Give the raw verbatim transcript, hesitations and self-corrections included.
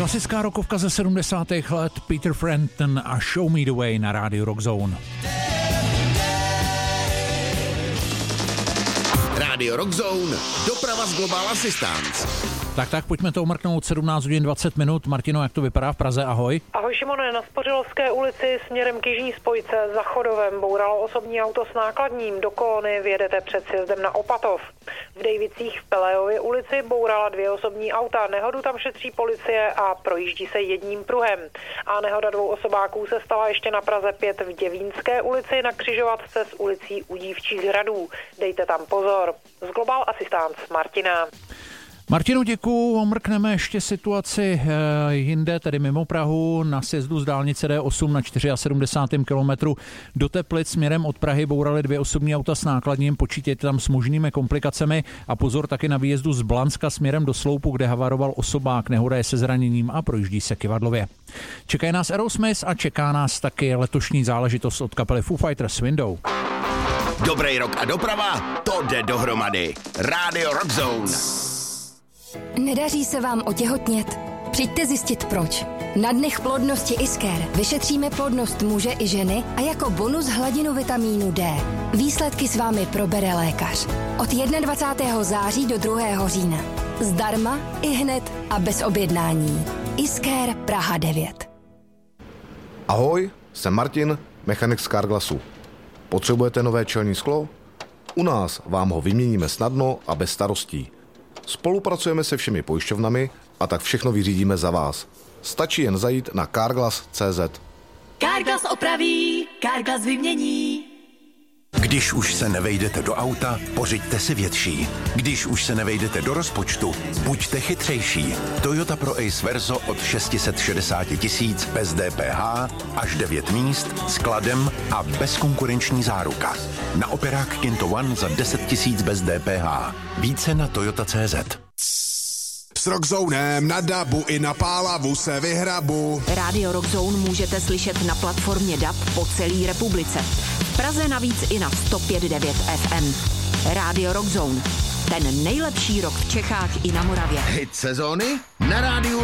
Klasická rokovka ze sedmdesátých let, Peter Frampton a Show Me the Way na rádiu Rock Zone. Rádio Rock Zone, doprava z Global Assistance. Tak, tak, pojďme to umrknout, sedmnáct hodin dvacet minut. Martino, jak to vypadá v Praze? Ahoj. Ahoj Šimone, na Spořilovské ulici směrem k jižní spojce za Chodovem bouralo osobní auto s nákladním. Do kolony vjedete před sjezdem na Opatov. V Dejvicích v Pelejově ulici bourala dvě osobní auta. Nehodu tam šetří policie a projíždí se jedním pruhem. A nehoda dvou osobáků se stala ještě na Praze pět v Děvínské ulici na křižovatce s ulicí u Dívčích hradů. Dejte tam pozor. Z Global Assistance Martina. Martinu, děkuju. Omrkneme ještě situaci e, jinde, tedy mimo Prahu, na sjezdu z dálnice D osm na sedmdesátém čtvrtém kilometru do Teplic směrem od Prahy bouraly dvě osobní auta s nákladním, počítejte tam s možnými komplikacemi a pozor taky na výjezdu z Blanska směrem do Sloupu, kde havaroval osobák, nehoda je se zraněním a projíždí se Kyvadlově. Čekají nás Aerosmith a čeká nás taky letošní záležitost od kapely Foo Fighters Window. Dobrý rok a doprava, to jde dohromady. Rádio Rock Zone. Nedaří se vám otěhotnět? Přijďte zjistit proč. Na dnech plodnosti Isker vyšetříme plodnost muže i ženy a jako bonus hladinu vitamínu D. Výsledky s vámi probere lékař. Od dvacátého prvního září do druhého října. Zdarma, ihned a bez objednání. Isker Praha devět. Ahoj, jsem Martin, mechanik z Carglassu. Potřebujete nové čelní sklo? U nás vám ho vyměníme snadno a bez starostí. Spolupracujeme se všemi pojišťovnami a tak všechno vyřídíme za vás. Stačí jen zajít na carglass tečka cé zet. Carglass opraví, Carglass vymění. Když už se nevejdete do auta, pořiďte si větší. Když už se nevejdete do rozpočtu, buďte chytřejší. Toyota Pro Ace Verso od šest set šedesát tisíc bez D P H, až devět míst, skladem a bezkonkurenční záruka. Na operák Kinto One za deset tisíc bez D P H. Více na toyota tečka cé zet. S Rockzonem na dabu i na pálavu se vyhrabu. Rádio Rockzone můžete slyšet na platformě D A B po celé republice. V Praze navíc i na sto pět devět F M. Rádio Rockzone. Ten nejlepší rock v Čechách i na Moravě. Hit sezóny na rádiu